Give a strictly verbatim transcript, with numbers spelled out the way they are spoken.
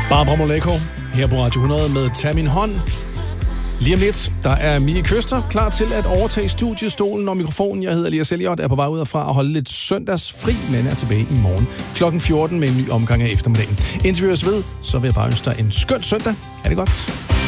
Barbara Moleko her på Radio hundrede med Tag min hånd. Lige om lidt, der er Mie Køster klar til at overtage studiestolen og mikrofonen. Jeg hedder Elias Elliot, er på vej ud fra at holde lidt søndagsfri, men er tilbage i morgen klokken fjorten med en ny omgang af eftermiddagen. Indtil vi høres ved, så vil jeg bare ønske dig en skøn søndag. Ha' det godt.